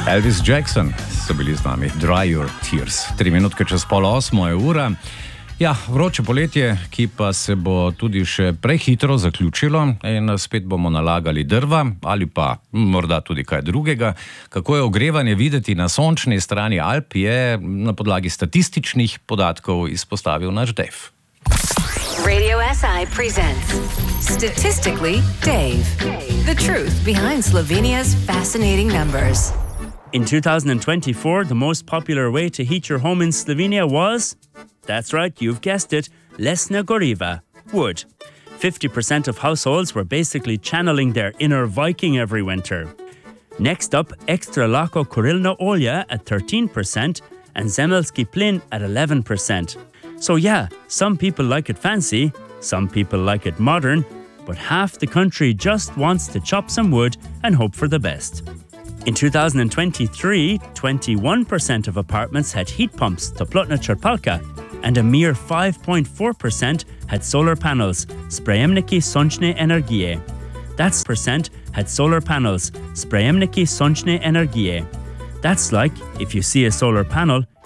Elvis Jackson so bili z nami, Dry Your Tears. 3 minutke čez 7:30 je ura. Ja, vroče poletje, ki pa se bo tudi še prehitro zaključilo in spet bomo nalagali drva ali pa morda tudi kaj drugega. Kako je ogrevanje videti na sončni strani Alp, je na podlagi statističnih podatkov izpostavil naš Dave. Radio SI presents Statistically Dave. The truth behind Slovenia's fascinating numbers. In 2024, the most popular way to heat your home in Slovenia was, that's right, you've guessed it, lesna goriva, wood. 50% of households were basically channeling their inner Viking every winter. Next up, extra lako kurilno olje at 13% and zemelski plin at 11%. So yeah, some people like it fancy, some people like it modern, but half the country just wants to chop some wood and hope for the best. In 2023, 21% of apartments had heat pumps, toplotna črpalka, and a mere 5.4% had solar panels, sprejemniki sončne energije. That's percent had solar panels, sprejemniki sončne energije. That's like, if you see a solar panel,